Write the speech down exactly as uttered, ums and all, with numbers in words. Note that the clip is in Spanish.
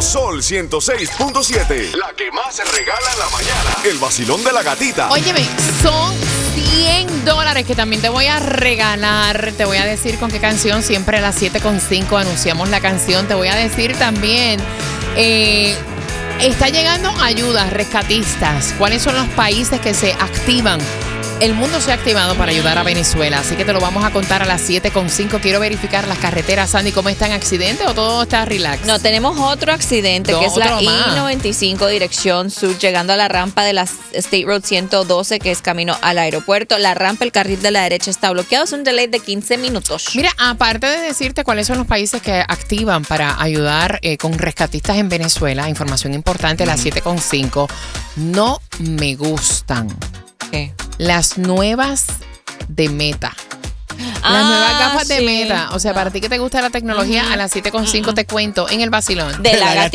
Sol ciento seis punto siete. La que más se regala en la mañana. El vacilón de la gatita. Óyeme, son cien dólares que también te voy a regalar. Te voy a decir con qué canción. Siempre a las siete con cinco anunciamos la canción. Te voy a decir también... Eh, está llegando ayudas rescatistas. ¿Cuáles son los países que se activan? El mundo se ha activado para ayudar a Venezuela, así que te lo vamos a contar a las siete con cinco. Quiero verificar las carreteras, Sandy, ¿cómo está en accidente o todo está relax? No, tenemos otro accidente, No, que es la otro más. I noventa y cinco dirección sur, llegando a la rampa de la State Road ciento doce, que es camino al aeropuerto. La rampa, el carril de la derecha está bloqueado, es un delay de quince minutos. Mira, aparte de decirte cuáles son los países que activan para ayudar eh, con rescatistas en Venezuela, información importante, a las siete con cinco, no me gustan ¿Qué? las nuevas de Meta. Las Ah, nuevas gafas de sí. Meta. O sea, para ti que te gusta la tecnología, Ujú. a las siete con cinco te cuento en el vacilón De la gatita.